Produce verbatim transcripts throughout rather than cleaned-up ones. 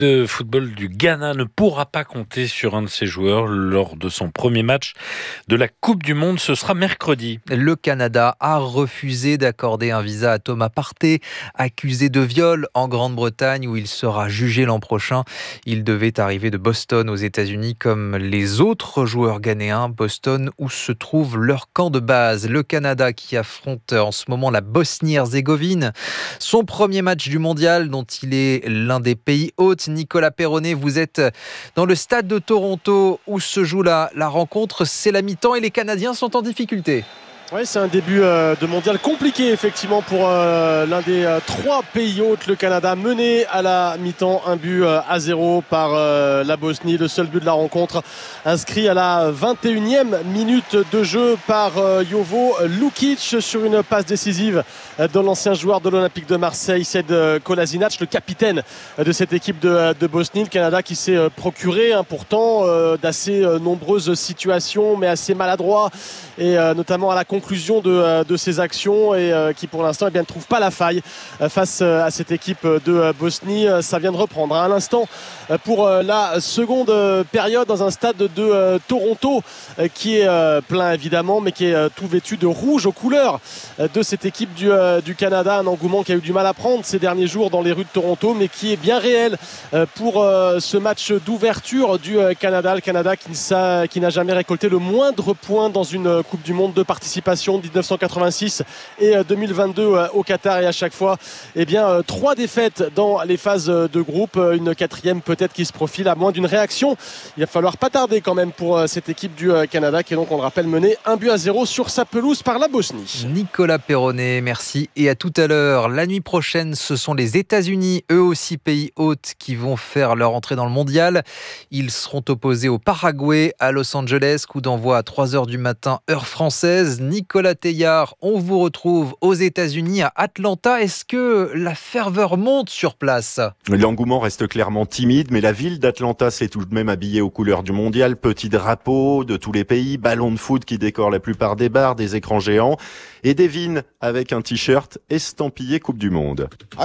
de football du Ghana ne pourra pas compter sur un de ses joueurs lors de son premier match de la Coupe du Monde. Ce sera mercredi. Le Canada a refusé d'accorder un visa à Thomas Partey, accusé de viol en Grande-Bretagne où il sera jugé l'an prochain. Il devait arriver de Boston aux États-Unis comme les autres joueurs ghanéens. Boston où se trouve leur camp de base. Le Canada qui affronte en ce moment la Bosnie-Herzégovine. Son premier match du mondial dont il est l'un des pays hôtes. Nicolas Perronnet, vous êtes dans le stade de Toronto où se joue la, la rencontre. C'est la mi-temps et les Canadiens sont en difficulté. Oui, c'est un début euh, de mondial compliqué effectivement pour euh, l'un des euh, trois pays hôtes, le Canada, mené à la mi-temps, un but euh, à zéro par euh, la Bosnie. Le seul but de la rencontre inscrit à la vingt et unième minute de jeu par euh, Jovo Lukic sur une passe décisive euh, de l'ancien joueur de l'Olympique de Marseille, Sead Kolasinac, le capitaine euh, de cette équipe de, de Bosnie. Le Canada qui s'est euh, procuré hein, pourtant euh, d'assez euh, nombreuses situations mais assez maladroit et euh, notamment à la conclusion de, de ses actions et euh, qui pour l'instant eh bien, ne trouve pas la faille euh, face euh, à cette équipe de euh, Bosnie. Euh, ça vient de reprendre hein, à l'instant euh, pour euh, la seconde euh, période dans un stade de euh, Toronto euh, qui est euh, plein évidemment mais qui est euh, tout vêtu de rouge aux couleurs euh, de cette équipe du, euh, du Canada. Un engouement qui a eu du mal à prendre ces derniers jours dans les rues de Toronto mais qui est bien réel euh, pour euh, ce match d'ouverture du euh, Canada. Le Canada qui, ne qui n'a jamais récolté le moindre point dans une euh, Coupe du Monde de participation dix-neuf cent quatre-vingt-six et deux mille vingt-deux au Qatar et à chaque fois eh bien, trois défaites dans les phases de groupe, une quatrième peut-être qui se profile à moins d'une réaction. Il va falloir pas tarder quand même pour cette équipe du Canada qui est donc on le rappelle menée un but à zéro sur sa pelouse par la Bosnie. Nicolas Perronnet, merci et à tout à l'heure. La nuit prochaine ce sont les États-Unis, eux aussi pays hôtes qui vont faire leur entrée dans le mondial. Ils seront opposés au Paraguay à Los Angeles, coup d'envoi à trois heures du matin heure française. Nicolas Teillard, on vous retrouve aux États-Unis, à Atlanta. Est-ce que la ferveur monte sur place ? L'engouement reste clairement timide, mais la ville d'Atlanta s'est tout de même habillée aux couleurs du mondial. Petits drapeaux de tous les pays, ballons de foot qui décorent la plupart des bars, des écrans géants et des vignes avec un t-shirt estampillé Coupe du Monde.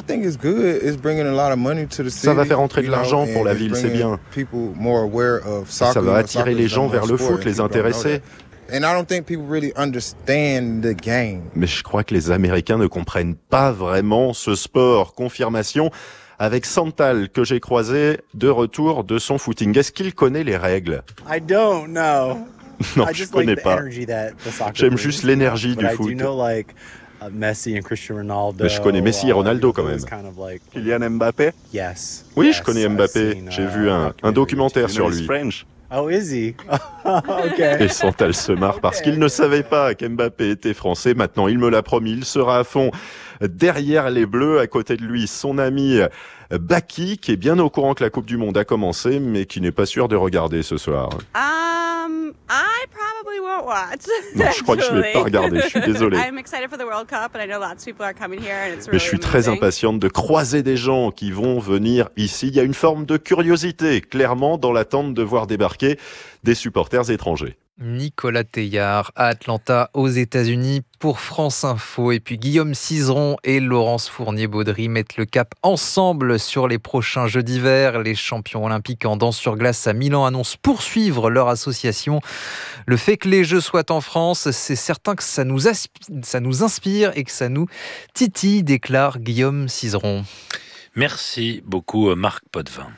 Ça va faire entrer de l'argent pour la ville, c'est bien. Ça va attirer les gens vers le foot, les intéresser. Mais je crois que les Américains ne comprennent pas vraiment ce sport. Confirmation avec Santal que j'ai croisé de retour de son footing. Est-ce qu'il connaît les règles ? I don't know. Non, je ne connais pas. J'aime juste l'énergie du foot. Messi and Cristiano Ronaldo. Mais je connais Messi et Ronaldo quand même. Kylian Mbappé ? Oui, je connais Mbappé. J'ai vu un, un documentaire sur lui. Oh, is he? Okay. Et Santal se marre parce qu'il ne savait pas qu'Mbappé était français. Maintenant, il me l'a promis, il sera à fond derrière les Bleus. À côté de lui, son ami Baki, qui est bien au courant que la Coupe du Monde a commencé, mais qui n'est pas sûr de regarder ce soir. Um, I probably won't watch. Non, je crois que je ne vais pas regarder, je suis désolé. I'm excited for the World Cup and I know lots of people are coming here and it's really Mais je suis très impatiente de croiser des gens qui vont venir ici. Il y a une forme de curiosité, clairement, dans l'attente de voir débarquer des supporters étrangers. Nicolas Teillard à Atlanta aux États-Unis pour France Info. Et puis Guillaume Cizeron et Laurence Fournier-Baudry mettent le cap ensemble sur les prochains Jeux d'hiver. Les champions olympiques en danse sur glace à Milan annoncent poursuivre leur association. Le fait que les Jeux soient en France, c'est certain que ça nous, aspi- ça nous inspire et que ça nous titille, déclare Guillaume Cizeron. Merci beaucoup Marc Potvin.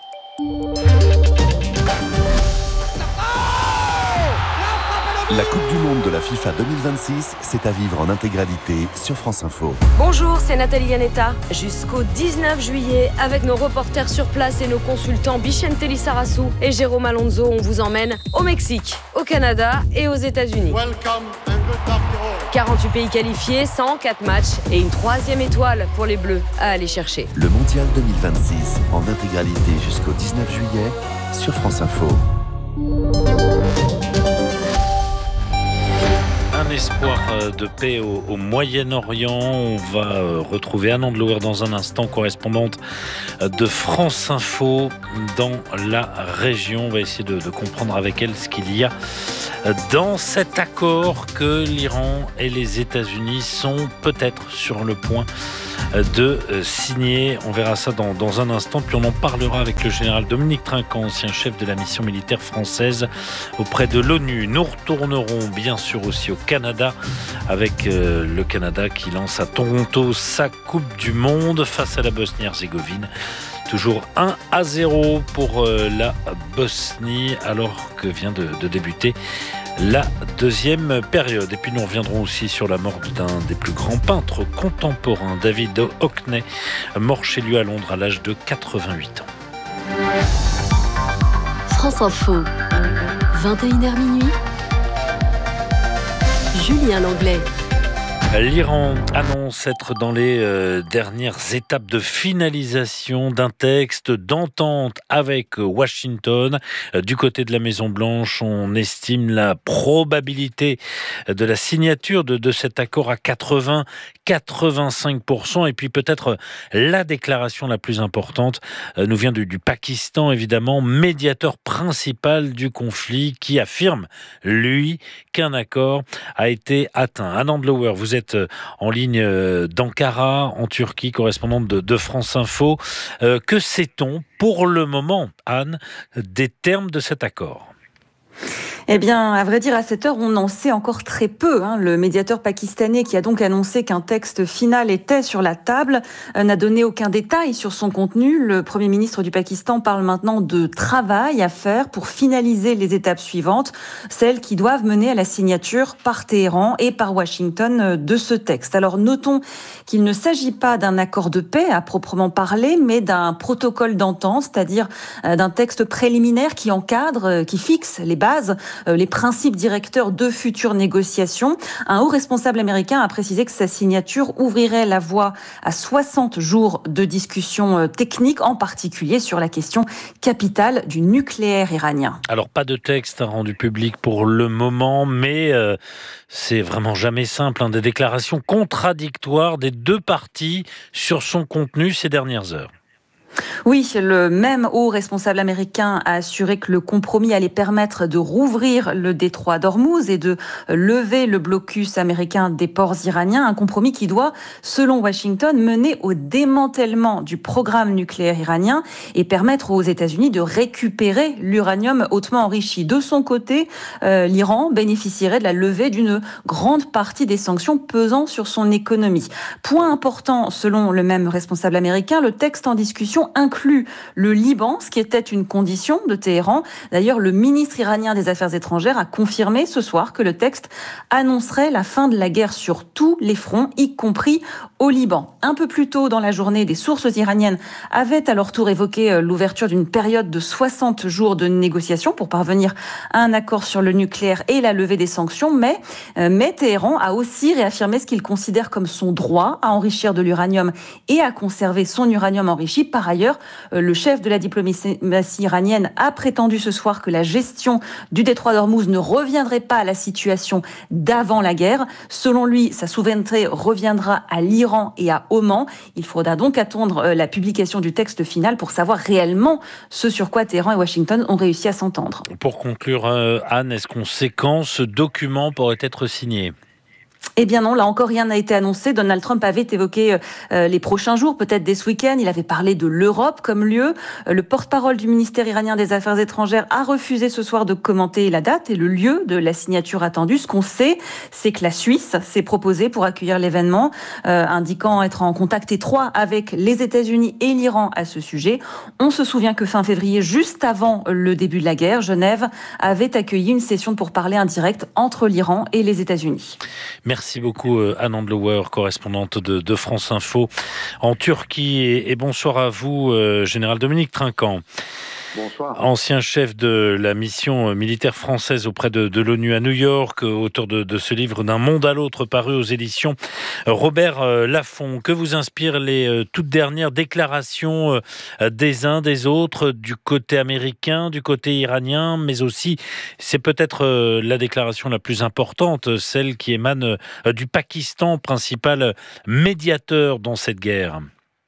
La Coupe du Monde de la FIFA deux mille vingt-six, c'est à vivre en intégralité sur France Info. Bonjour, c'est Nathalie Yanetta. Jusqu'au dix-neuf juillet, avec nos reporters sur place et nos consultants Bichente Lissarassou et Jérôme Alonso, on vous emmène au Mexique, au Canada et aux États-Unis. quarante-huit pays qualifiés, cent quatre matchs et une troisième étoile pour les Bleus à aller chercher. Le Mondial deux mille vingt-six en intégralité jusqu'au dix-neuf juillet sur France Info. Un espoir de paix au, au Moyen-Orient. On va retrouver Anne Andlouer dans un instant, correspondante de France Info dans la région. On va essayer de, de comprendre avec elle ce qu'il y a dans cet accord que l'Iran et les États-Unis sont peut-être sur le point de signer. On verra ça dans, dans un instant, puis on en parlera avec le général Dominique Trinquant, ancien chef de la mission militaire française auprès de l'ONU. Nous retournerons bien sûr aussi au Canada avec euh, le Canada qui lance à Toronto sa Coupe du Monde face à la Bosnie-Herzégovine. Toujours un à zéro pour euh, la Bosnie alors que vient de, de débuter la deuxième période. Et puis nous reviendrons aussi sur la mort d'un des plus grands peintres contemporains, David Hockney, mort chez lui à Londres à l'âge de quatre-vingt-huit ans. France Info, vingt et une heures minuit. Julien Langlais. L'Iran annonce être dans les euh, dernières étapes de finalisation d'un texte d'entente avec Washington. Euh, du côté de la Maison-Blanche, on estime la probabilité de la signature de, de cet accord à quatre-vingts à quatre-vingt-cinq pour cent. Et puis peut-être la déclaration la plus importante euh, nous vient du, du Pakistan, évidemment, médiateur principal du conflit, qui affirme, lui, qu'un accord a été atteint. Anne Andlauer, vous êtes en ligne d'Ankara, en Turquie, correspondante de, de France Info. Euh, que sait-on pour le moment, Anne, des termes de cet accord ? Eh bien, à vrai dire, à cette heure, on en sait encore très peu. Hein. Le médiateur pakistanais, qui a donc annoncé qu'un texte final était sur la table, euh, n'a donné aucun détail sur son contenu. Le Premier ministre du Pakistan parle maintenant de travail à faire pour finaliser les étapes suivantes, celles qui doivent mener à la signature par Téhéran et par Washington de ce texte. Alors, notons qu'il ne s'agit pas d'un accord de paix à proprement parler, mais d'un protocole d'entente, c'est-à-dire euh, d'un texte préliminaire qui encadre, euh, qui fixe les bases, les principes directeurs de futures négociations. Un haut responsable américain a précisé que sa signature ouvrirait la voie à soixante jours de discussions techniques, en particulier sur la question capitale du nucléaire iranien. Alors, pas de texte rendu public pour le moment, mais euh, c'est vraiment jamais simple. Hein, des déclarations contradictoires des deux parties sur son contenu ces dernières heures. Oui, le même haut responsable américain a assuré que le compromis allait permettre de rouvrir le détroit d'Ormuz et de lever le blocus américain des ports iraniens. Un compromis qui doit, selon Washington, mener au démantèlement du programme nucléaire iranien et permettre aux États-Unis de récupérer l'uranium hautement enrichi. De son côté, euh, l'Iran bénéficierait de la levée d'une grande partie des sanctions pesant sur son économie. Point important, selon le même responsable américain, le texte en discussion inclut le Liban, ce qui était une condition de Téhéran. D'ailleurs, le ministre iranien des Affaires étrangères a confirmé ce soir que le texte annoncerait la fin de la guerre sur tous les fronts, y compris au Liban. Un peu plus tôt dans la journée, des sources iraniennes avaient à leur tour évoqué l'ouverture d'une période de soixante jours de négociations pour parvenir à un accord sur le nucléaire et la levée des sanctions. Mais, mais Téhéran a aussi réaffirmé ce qu'il considère comme son droit à enrichir de l'uranium et à conserver son uranium enrichi. Par ailleurs, le chef de la diplomatie iranienne a prétendu ce soir que la gestion du détroit d'Ormuz ne reviendrait pas à la situation d'avant la guerre. Selon lui, sa souveraineté reviendra à l'Iran et à Oman. Il faudra donc attendre la publication du texte final pour savoir réellement ce sur quoi Téhéran et Washington ont réussi à s'entendre. Pour conclure, Anne, est-ce qu'on sait quand ce document pourrait être signé ? Eh bien non, là encore rien n'a été annoncé. Donald Trump avait évoqué euh, les prochains jours, peut-être dès ce week-end. Il avait parlé de l'Europe comme lieu. Euh, le porte-parole du ministère iranien des Affaires étrangères a refusé ce soir de commenter la date et le lieu de la signature attendue. Ce qu'on sait, c'est que la Suisse s'est proposée pour accueillir l'événement, euh, indiquant être en contact étroit avec les États-Unis et l'Iran à ce sujet. On se souvient que fin février, juste avant le début de la guerre, Genève avait accueilli une session de pourparlers indirecte entre l'Iran et les États-Unis. Merci beaucoup Anne Andlauer, correspondante de, de France Info en Turquie. Et, et bonsoir à vous, euh, Général Dominique Trinquant. Bonsoir. Ancien chef de la mission militaire française auprès de, de l'ONU à New York, auteur de, de ce livre D'un monde à l'autre, paru aux éditions Robert Laffont. Que vous inspirent les toutes dernières déclarations des uns, des autres, du côté américain, du côté iranien, mais aussi, c'est peut-être la déclaration la plus importante, celle qui émane du Pakistan, principal médiateur dans cette guerre?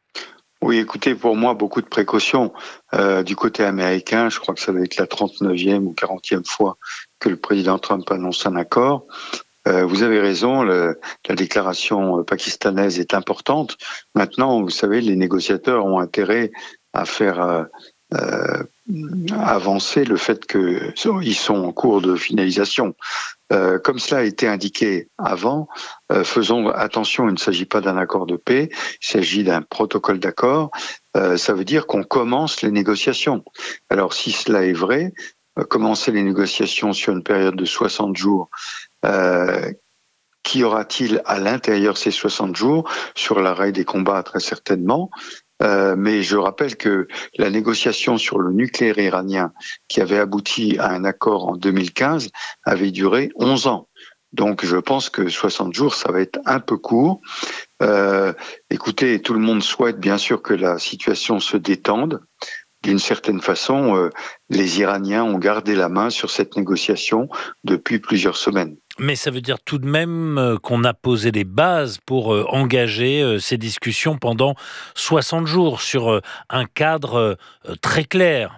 Oui, écoutez, pour moi, beaucoup de précautions. Euh, du côté américain, je crois que ça va être la trente-neuvième ou quarantième fois que le président Trump annonce un accord. Euh, vous avez raison, le, la déclaration pakistanaise est importante. Maintenant, vous savez, les négociateurs ont intérêt à faire euh, euh, avancer le fait qu'ils sont en cours de finalisation. Euh, comme cela a été indiqué avant, euh, faisons attention, il ne s'agit pas d'un accord de paix, il s'agit d'un protocole d'accord. Euh, ça veut dire qu'on commence les négociations. Alors si cela est vrai, euh, commencer les négociations sur une période de soixante jours, euh, qu'y aura-t-il à l'intérieur de ces soixante jours? Sur l'arrêt des combats, très certainement. Euh, mais je rappelle que la négociation sur le nucléaire iranien, qui avait abouti à un accord en deux mille quinze, avait duré onze ans. Donc je pense que soixante jours, ça va être un peu court. Euh, écoutez, tout le monde souhaite bien sûr que la situation se détende. D'une certaine façon, euh, les Iraniens ont gardé la main sur cette négociation depuis plusieurs semaines. Mais ça veut dire tout de même qu'on a posé les bases pour engager ces discussions pendant soixante jours sur un cadre très clair.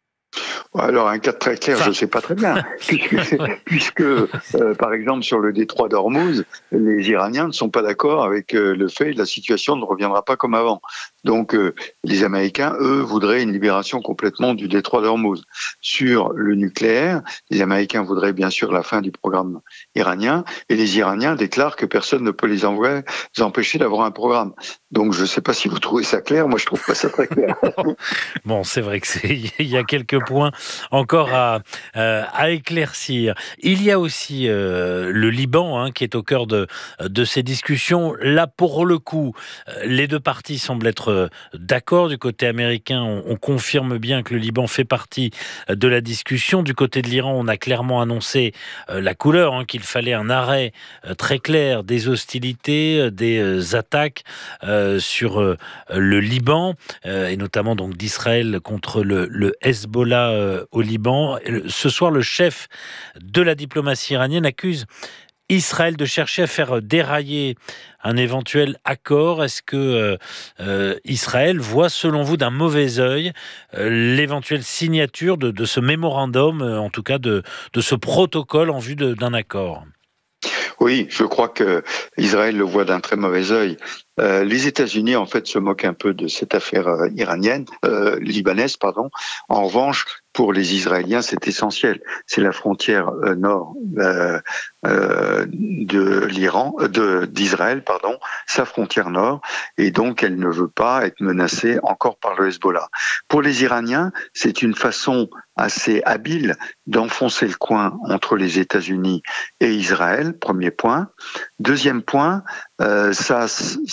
Alors, un cadre très clair, enfin... je ne sais pas très bien, puisque, puisque euh, par exemple, sur le détroit d'Ormuz, les Iraniens ne sont pas d'accord avec euh, le fait que la situation ne reviendra pas comme avant. Donc, euh, les Américains, eux, voudraient une libération complètement du détroit d'Ormuz. Sur le nucléaire, les Américains voudraient bien sûr la fin du programme iranien, et les Iraniens déclarent que personne ne peut les, envoyer, les empêcher d'avoir un programme. Donc, je ne sais pas si vous trouvez ça clair, moi je ne trouve pas ça très clair. Bon, c'est vrai qu'il y a quelques points encore à, euh, à éclaircir. Il y a aussi euh, le Liban hein, qui est au cœur de, de ces discussions. Là, pour le coup, les deux parties semblent être d'accord. Du côté américain, on, on confirme bien que le Liban fait partie de la discussion. Du côté de l'Iran, on a clairement annoncé euh, la couleur, hein, qu'il fallait un arrêt euh, très clair des hostilités, euh, des euh, attaques euh, sur euh, le Liban, euh, et notamment donc d'Israël contre le, le Hezbollah euh, au Liban. Ce soir, le chef de la diplomatie iranienne accuse Israël de chercher à faire dérailler un éventuel accord. Est-ce que euh, euh, Israël voit, selon vous, d'un mauvais œil euh, l'éventuelle signature de, de ce mémorandum, euh, en tout cas de, de ce protocole en vue de, d'un accord? Oui, je crois que Israël le voit d'un très mauvais œil. Euh, les États-Unis, en fait, se moquent un peu de cette affaire euh, iranienne, euh, libanaise, pardon. En revanche, pour les Israéliens, c'est essentiel. C'est la frontière euh, nord euh, euh, de l'Iran, euh, de d'Israël, pardon, sa frontière nord, et donc elle ne veut pas être menacée encore par le Hezbollah. Pour les Iraniens, c'est une façon assez habile d'enfoncer le coin entre les États-Unis et Israël. Premier point. Deuxième point, euh, ça,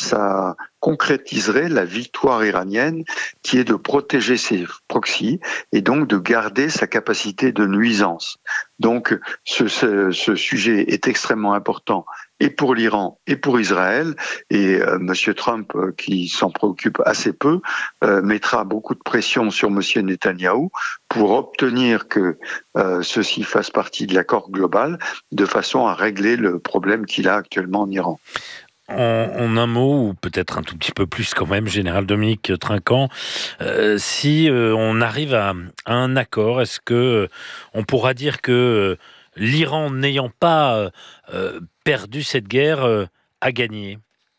ça concrétiserait la victoire iranienne qui est de protéger ses proxys et donc de garder sa capacité de nuisance. Donc ce, ce, ce sujet est extrêmement important et pour l'Iran et pour Israël, et euh, M. Trump, euh, qui s'en préoccupe assez peu, euh, mettra beaucoup de pression sur M. Netanyahou pour obtenir que euh, ceci fasse partie de l'accord global de façon à régler le problème qu'il a actuellement en Iran. En, en un mot, ou peut-être un tout petit peu plus quand même, Général Dominique Trinquant, euh, si euh, on arrive à, à un accord, est-ce que euh, on pourra dire que euh, l'Iran, n'ayant pas euh, perdu cette guerre, euh, a gagné?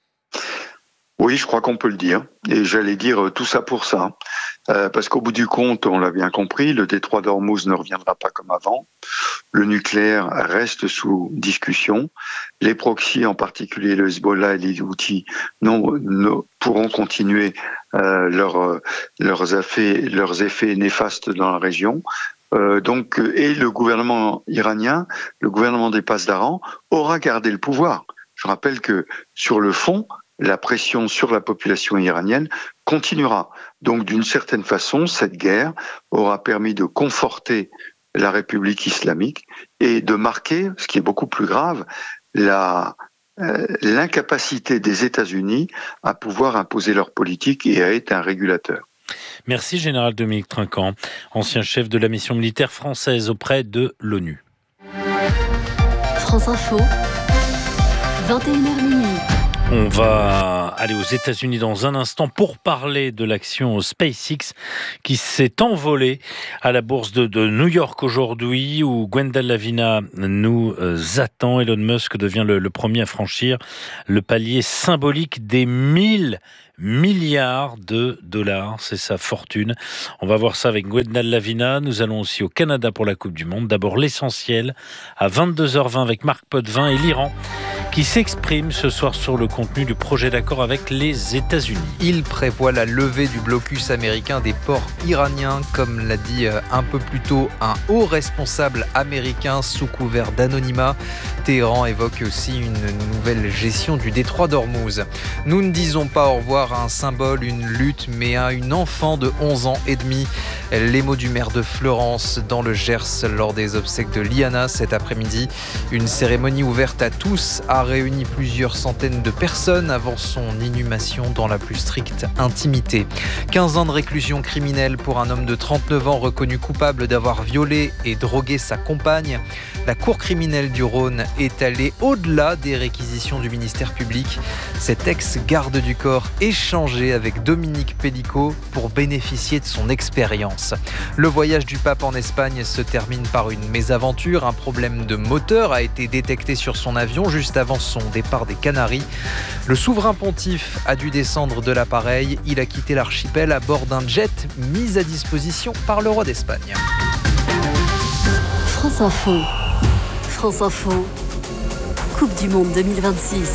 Oui, je crois qu'on peut le dire. Et j'allais dire tout ça pour ça. Euh, parce qu'au bout du compte, on l'a bien compris, le détroit d'Ormuz ne reviendra pas comme avant. Le nucléaire reste sous discussion. Les proxys, en particulier le Hezbollah et les Houthis, non, non, pourront continuer euh, leur, leurs, effets, leurs effets néfastes dans la région. Euh, donc, et le gouvernement iranien, le gouvernement des Pasdaran, aura gardé le pouvoir. Je rappelle que sur le fond, la pression sur la population iranienne continuera. Donc, d'une certaine façon, cette guerre aura permis de conforter la République islamique et de marquer, ce qui est beaucoup plus grave, la, euh, l'incapacité des États-Unis à pouvoir imposer leur politique et à être un régulateur. Merci, Général Dominique Trinquant, ancien chef de la mission militaire française auprès de l'ONU. France Info, vingt et une heures minuit. On va aller aux États-Unis dans un instant pour parler de l'action SpaceX qui s'est envolée à la bourse de, de New York aujourd'hui, où Gwendal Lavina nous attend. Elon Musk devient le, le premier à franchir le palier symbolique des mille milliards de dollars. C'est sa fortune. On va voir ça avec Gwendal Lavina. Nous allons aussi au Canada pour la Coupe du Monde. D'abord l'essentiel à vingt-deux heures vingt avec Marc Potvin et l'Iran qui s'exprime ce soir sur le contenu du projet d'accord avec les États-Unis. Il prévoit la levée du blocus américain des ports iraniens, comme l'a dit un peu plus tôt un haut responsable américain sous couvert d'anonymat. Téhéran évoque aussi une nouvelle gestion du détroit d'Ormuz. Nous ne disons pas au revoir à un symbole, une lutte, mais à une enfant de onze ans et demi. Les mots du maire de Fleurance dans le Gers lors des obsèques de Liana cet après-midi. Une cérémonie ouverte à tous a réuni plusieurs centaines de personnes avant son inhumation dans la plus stricte intimité. quinze ans de réclusion criminelle pour un homme de trente-neuf ans reconnu coupable d'avoir violé et drogué sa compagne. La cour criminelle du Rhône est allée au-delà des réquisitions du ministère public. Cet ex-garde du corps échangeait avec Dominique Pellicot pour bénéficier de son expérience. Le voyage du pape en Espagne se termine par une mésaventure. Un problème de moteur a été détecté sur son avion juste avant son départ des Canaries. Le souverain pontife a dû descendre de l'appareil. Il a quitté l'archipel à bord d'un jet mis à disposition par le roi d'Espagne. France Info. France Info. Coupe du Monde deux mille vingt-six.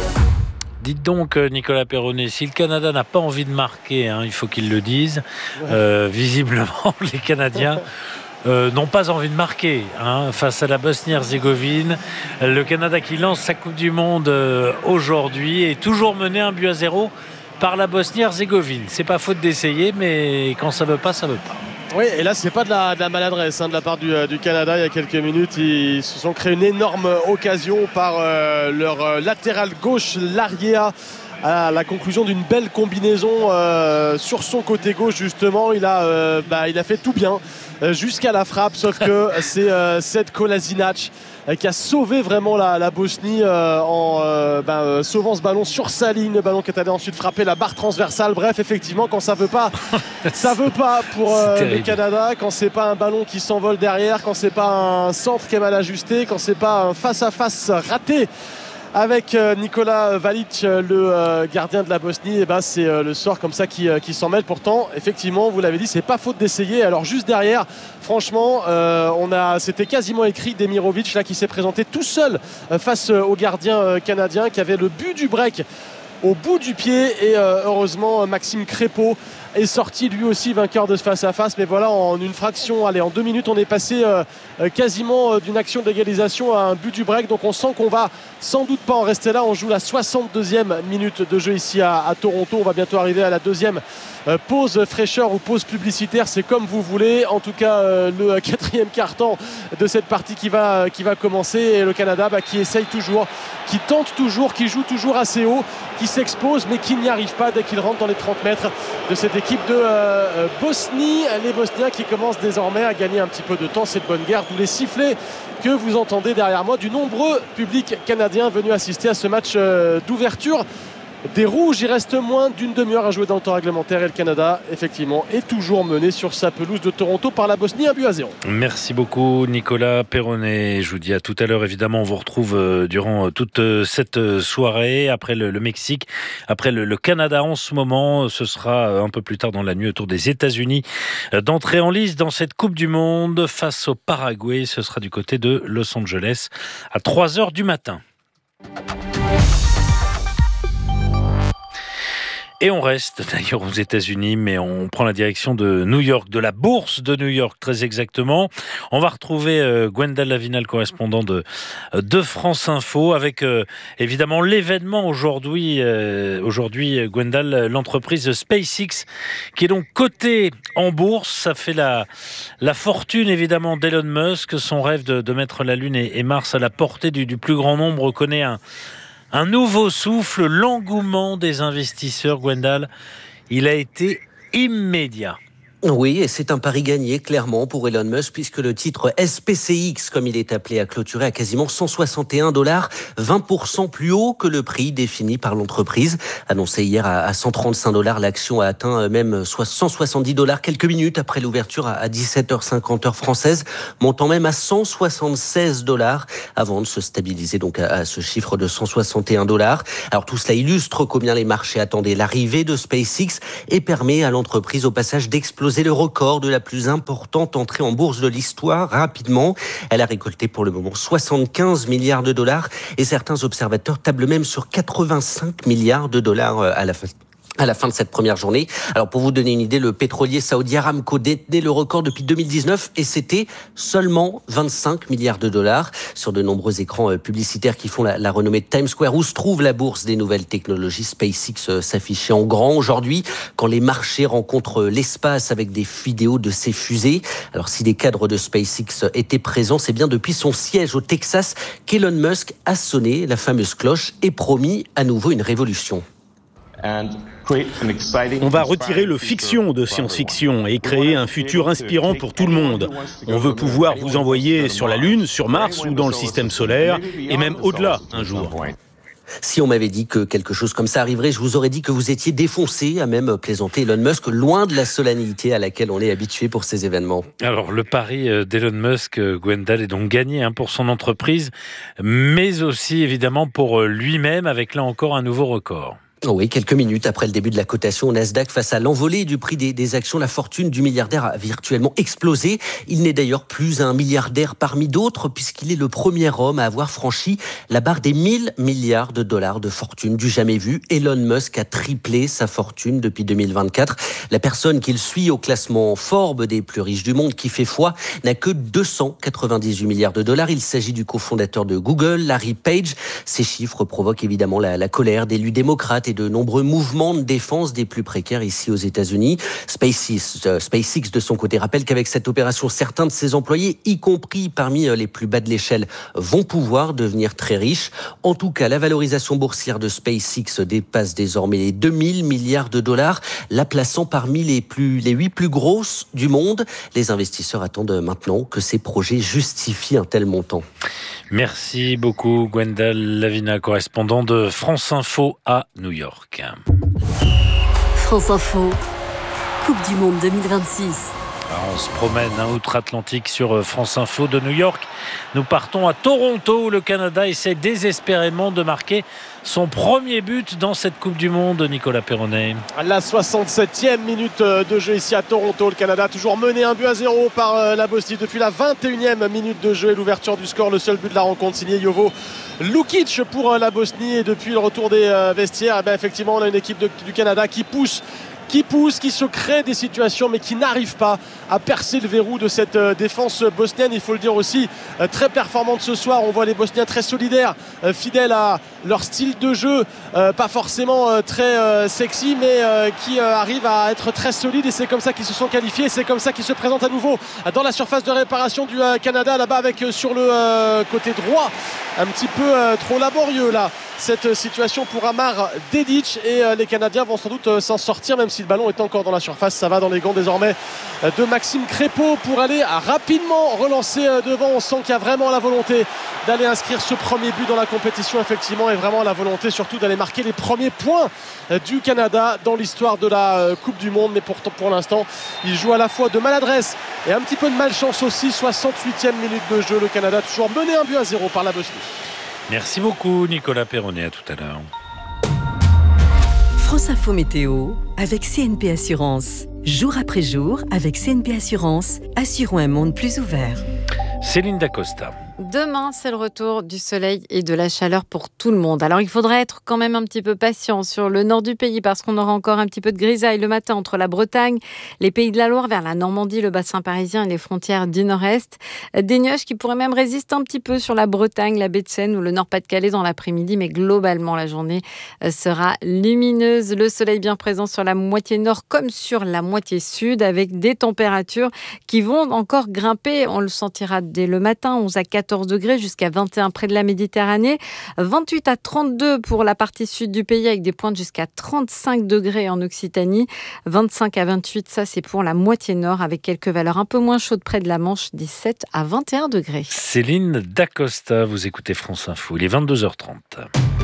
Dites donc, Nicolas Perronnet, si le Canada n'a pas envie de marquer, hein, il faut qu'il le dise, euh, visiblement, les Canadiens euh, n'ont pas envie de marquer hein, face à la Bosnie-Herzégovine. Le Canada qui lance sa Coupe du Monde euh, aujourd'hui est toujours mené un but à zéro par la Bosnie-Herzégovine. C'est pas faute d'essayer, mais quand ça veut pas, ça veut pas. Oui, et là, c'est pas de la, de la maladresse hein, de la part du, euh, du Canada. Il y a quelques minutes, ils se sont créés une énorme occasion par euh, leur euh, latéral gauche, Laryea, à la conclusion d'une belle combinaison euh, sur son côté gauche, justement. Il a, euh, bah, il a fait tout bien euh, jusqu'à la frappe, sauf que c'est euh, Sead Kolasinac qui a sauvé vraiment la, la Bosnie euh, en euh, ben, euh, sauvant ce ballon sur sa ligne, le ballon qui est allé ensuite frapper la barre transversale. Bref, effectivement, quand ça veut pas, ça veut pas pour euh, le Canada, quand c'est pas un ballon qui s'envole derrière, quand c'est pas un centre qui est mal ajusté, quand c'est pas un face-à-face raté avec euh, Nikola Valic, euh, le euh, gardien de la Bosnie, et ben c'est euh, le sort comme ça qui, euh, qui s'en mêle. Pourtant, effectivement, vous l'avez dit, c'est pas faute d'essayer. Alors juste derrière, franchement, euh, on a, c'était quasiment écrit Demirovic là qui s'est présenté tout seul euh, face euh, au gardien euh, canadien qui avait le but du break au bout du pied et euh, heureusement Maxime Crépeau est sorti lui aussi vainqueur de ce face-à-face. Mais voilà, en une fraction, allez, en deux minutes, on est passé euh, quasiment euh, d'une action d'égalisation à un but du break. Donc on sent qu'on va sans doute pas en rester là. On joue la soixante-deuxième minute de jeu ici à, à Toronto. On va bientôt arriver à la deuxième euh, pause fraîcheur ou pause publicitaire, c'est comme vous voulez. En tout cas, euh, le quatrième quart-temps de cette partie qui va, qui va commencer. Et le Canada bah, qui essaye toujours, qui tente toujours, qui joue toujours assez haut, qui s'expose mais qui n'y arrive pas dès qu'il rentre dans les trente mètres de cette équipe de euh, Bosnie. Les Bosniens qui commencent désormais à gagner un petit peu de temps. C'est de bonne guerre, d'où les sifflets que vous entendez derrière moi du nombreux public canadien venu assister à ce match euh, d'ouverture des Rouges. Il reste moins d'une demi-heure à jouer dans le temps réglementaire et le Canada, effectivement, est toujours mené sur sa pelouse de Toronto par la Bosnie, un but à zéro. Merci beaucoup, Nicolas Perronnet. Je vous dis à tout à l'heure. Évidemment, on vous retrouve euh, durant euh, toute euh, cette euh, soirée, après le, le Mexique, après le, le Canada en ce moment. Ce sera euh, un peu plus tard dans la nuit autour des États-Unis euh, d'entrer en lice dans cette Coupe du Monde face au Paraguay. Ce sera du côté de Los Angeles à trois heures du matin. Et on reste d'ailleurs aux États-Unis, mais on prend la direction de New York, de la bourse de New York très exactement. On va retrouver euh, Gwendal Lavina, le correspondant de, de France Info, avec euh, évidemment l'événement aujourd'hui. Euh, aujourd'hui, Gwendal, l'entreprise SpaceX, qui est donc cotée en bourse. Ça fait la, la fortune évidemment d'Elon Musk. Son rêve de, de mettre la Lune et, et Mars à la portée du, du plus grand nombre connaît un... Un nouveau souffle, l'engouement des investisseurs, Gwendal, il a été immédiat. Oui, et c'est un pari gagné, clairement, pour Elon Musk, puisque le titre S P C X, comme il est appelé, a clôturé à quasiment cent soixante et un dollars, vingt pour cent plus haut que le prix défini par l'entreprise. Annoncé hier à cent trente-cinq dollars, l'action a atteint même cent soixante-dix dollars quelques minutes après l'ouverture à dix-sept heures cinquante heure française, montant même à cent soixante-seize dollars avant de se stabiliser donc à ce chiffre de cent soixante et un dollars. Alors tout cela illustre combien les marchés attendaient l'arrivée de SpaceX et permet à l'entreprise au passage d'exploser le record de la plus importante entrée en bourse de l'histoire rapidement. Elle a récolté pour le moment soixante-quinze milliards de dollars et certains observateurs tablent même sur quatre-vingt-cinq milliards de dollars à la fin. à la fin de cette première journée. Alors pour vous donner une idée, le pétrolier saoudien Aramco détenait le record depuis deux mille dix-neuf et c'était seulement vingt-cinq milliards de dollars. Sur de nombreux écrans publicitaires qui font la, la renommée de Times Square, où se trouve la bourse des nouvelles technologies, SpaceX s'affichait en grand aujourd'hui quand les marchés rencontrent l'espace avec des vidéos de ses fusées. Alors si des cadres de SpaceX étaient présents, c'est bien depuis son siège au Texas qu'Elon Musk a sonné la fameuse cloche et promis à nouveau une révolution. On va retirer le fiction de science-fiction et créer un futur inspirant pour tout le monde. On veut pouvoir vous envoyer sur la Lune, sur Mars ou dans le système solaire, et même au-delà un jour. Si on m'avait dit que quelque chose comme ça arriverait, je vous aurais dit que vous étiez défoncé, à même plaisanter Elon Musk, loin de la solennité à laquelle on est habitué pour ces événements. Alors, le pari d'Elon Musk, Gwendal, est donc gagné hein, pour son entreprise, mais aussi évidemment pour lui-même, avec là encore un nouveau record. Oui, quelques minutes après le début de la cotation au Nasdaq, face à l'envolée du prix des, des actions, la fortune du milliardaire a virtuellement explosé. Il n'est d'ailleurs plus un milliardaire parmi d'autres, puisqu'il est le premier homme à avoir franchi la barre des mille milliards de dollars de fortune du jamais vu. Elon Musk a triplé sa fortune depuis deux mille vingt-quatre. La personne qu'il suit au classement Forbes des plus riches du monde, qui fait foi, n'a que deux cent quatre-vingt-dix-huit milliards de dollars. Il s'agit du cofondateur de Google, Larry Page. Ces chiffres provoquent évidemment la, la colère d'élus démocrates et de nombreux mouvements de défense des plus précaires ici aux États-Unis. SpaceX, euh, SpaceX de son côté rappelle qu'avec cette opération, certains de ses employés, y compris parmi les plus bas de l'échelle, vont pouvoir devenir très riches. En tout cas, la valorisation boursière de SpaceX dépasse désormais les deux mille milliards de dollars, la plaçant parmi les plus, les huit plus grosses du monde. Les investisseurs attendent maintenant que ces projets justifient un tel montant. Merci beaucoup Gwendal Lavina, correspondant de France Info à New York. France Info, Coupe du Monde deux mille vingt-six. Alors on se promène hein, outre-Atlantique sur France Info de New York. Nous partons à Toronto où le Canada essaie désespérément de marquer son premier but dans cette Coupe du Monde, Nicolas Perronnet. La soixante-septième minute de jeu ici à Toronto. Le Canada toujours mené un but à zéro par la Bosnie depuis la vingt et unième minute de jeu et l'ouverture du score. Le seul but de la rencontre signé Jovo Lukic pour la Bosnie. Et depuis le retour des vestiaires, eh bien, effectivement, on a une équipe de, du Canada qui pousse qui pousse, qui se crée des situations mais qui n'arrive pas à percer le verrou de cette défense bosnienne. Il faut le dire aussi, très performante ce soir. On voit les Bosniens très solidaires, fidèles à leur style de jeu, pas forcément très sexy, mais qui arrivent à être très solides, et c'est comme ça qu'ils se sont qualifiés. C'est comme ça qu'ils se présentent à nouveau dans la surface de réparation du Canada, là-bas, avec sur le côté droit un petit peu trop laborieux là cette situation pour Amar Dedic, et les Canadiens vont sans doute s'en sortir, même si le ballon est encore dans la surface. Ça va dans les gants désormais de Maxime Crépeau pour aller rapidement relancer devant. On sent qu'il y a vraiment la volonté d'aller inscrire ce premier but dans la compétition, effectivement, et vraiment la volonté surtout d'aller marquer les premiers points du Canada dans l'histoire de la Coupe du Monde. Mais pourtant, pour l'instant, il joue à la fois de maladresse et un petit peu de malchance aussi. soixante-huitième minute de jeu, le Canada toujours mené un but à zéro par la Bosnie. Merci beaucoup Nicolas Perronnet, à tout à l'heure. France Info Météo avec C N P Assurance. Jour après jour, avec C N P Assurance, assurons un monde plus ouvert. Céline Dacosta. Demain, c'est le retour du soleil et de la chaleur pour tout le monde. Alors, il faudra être quand même un petit peu patient sur le nord du pays parce qu'on aura encore un petit peu de grisaille le matin entre la Bretagne, les Pays de la Loire, vers la Normandie, le bassin parisien et les frontières du nord-est. Des nuages qui pourraient même résister un petit peu sur la Bretagne, la baie de Seine ou le Nord-Pas-de-Calais dans l'après-midi. Mais globalement, la journée sera lumineuse. Le soleil bien présent sur la moitié nord comme sur la moitié sud, avec des températures qui vont encore grimper. On le sentira dès le matin, onze à quatorze quatorze degrés jusqu'à vingt et un près de la Méditerranée, vingt-huit à trente-deux pour la partie sud du pays avec des pointes jusqu'à trente-cinq degrés en Occitanie, vingt-cinq à vingt-huit, ça c'est pour la moitié nord avec quelques valeurs un peu moins chaudes près de la Manche, dix-sept à vingt et un degrés. Céline Dacosta, vous écoutez France Info, il est vingt-deux heures trente.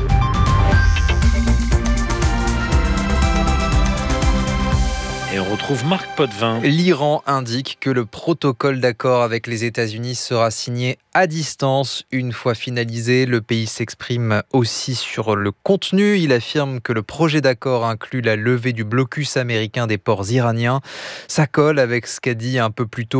Et on retrouve Marc Potvin. L'Iran indique que le protocole d'accord avec les États-Unis sera signé à distance. Une fois finalisé, le pays s'exprime aussi sur le contenu. Il affirme que le projet d'accord inclut la levée du blocus américain des ports iraniens. Ça colle avec ce qu'a dit un peu plus tôt